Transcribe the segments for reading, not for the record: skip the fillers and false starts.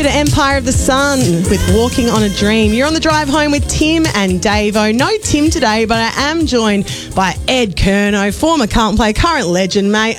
Bit of Empire of the Sun with Walking on a Dream. You're on the drive home with Tim and Davo. No Tim today, but I am joined by Ed Curnow, former Carlton player, current legend, mate.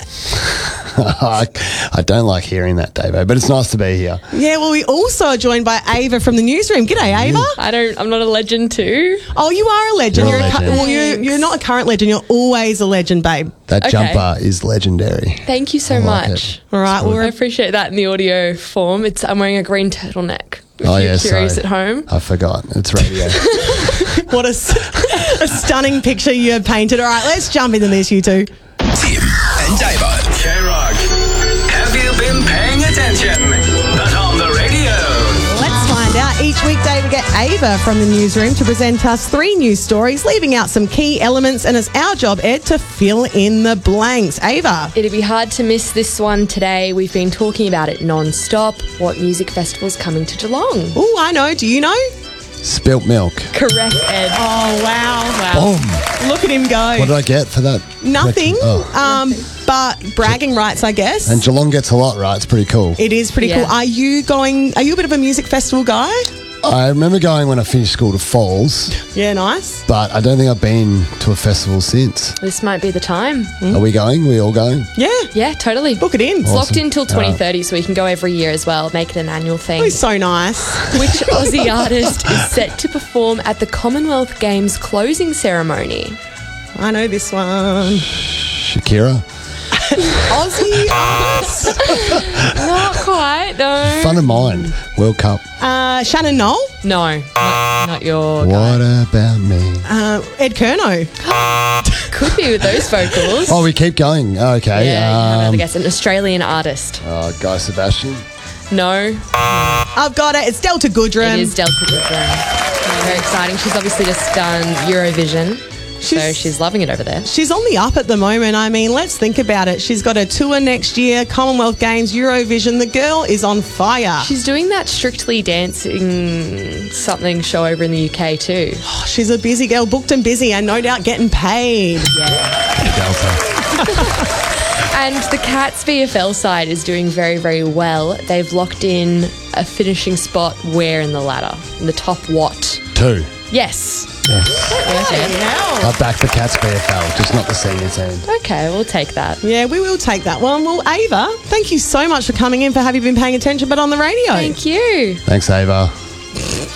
I don't like hearing that, Davo, but it's nice to be here. Yeah, well, we also are joined by Ava from the newsroom. G'day, Ava. I'm not a legend too. Oh, you are a legend. You're a legend. Well, you're not a current legend. You're always a legend, babe. That jumper is legendary. Thank you so much. All right, well, I appreciate that in the audio form. I'm wearing a green turtleneck. If you're curious at home. I forgot. It's radio. What a stunning picture you have painted. All right, let's jump into this, you two. Tim and Davo. K-Rock. Have you been paying attention? But on the radio. Let's find out. Each weekday we get Ava from the newsroom to present us 3 news stories, leaving out some key elements, and it's our job, Ed, to fill in the blanks. Ava. It'd be hard to miss this one today. We've been talking about it non-stop. What music festival's coming to Geelong? Oh, I know. Do you know? Spilt milk. Correct, Ed. Oh, wow. Boom. Look at him go. What did I get for that? Nothing. Oh. But bragging rights, I guess. And Geelong gets a lot, right? It's pretty cool. It is pretty cool. Are you a bit of a music festival guy? I remember going when I finished school to Falls, Yeah, nice. but I don't think I've been to a festival since. This might be the time. Are we going? We all going? Yeah. Yeah, totally. Book it in. It's locked in till Awesome. 2030, so we can go every year as well. Make it an annual thing. Oh, so nice. Which Aussie artist is set to perform at the Commonwealth Games closing ceremony? I know this one. Shakira? Aussie artist. Not quite, no. Fun of mine. World Cup. Shannon Knoll. No, not your What about me? Ed Curnow. Could be with those vocals. Oh, we keep going. Okay. Yeah, you have another guess. An Australian artist. Guy Sebastian. No, I've got it. It's Delta Goodrum. it is Delta Goodrum. Very exciting. She's obviously just done Eurovision, so she's loving it over there. She's on the up at the moment. I mean, let's think about it. She's got a tour next year, Commonwealth Games, Eurovision. The girl is on fire. She's doing that Strictly Dancing something show over in the UK too. She's a busy girl, booked and busy, and no doubt getting paid. Delta. And the Cats VFL side is doing very, very well. They've locked in a finishing spot where in the ladder? In the top what? 2. Yes. Hell. I back the Cats VFL, just not the senior team. Okay, we'll take that. Yeah, we will take that one. Well, Ava, thank you so much for coming in, for have you been paying attention, but on the radio. Thank you. Thanks, Ava.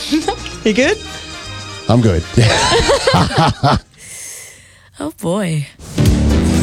You good? I'm good. Oh boy.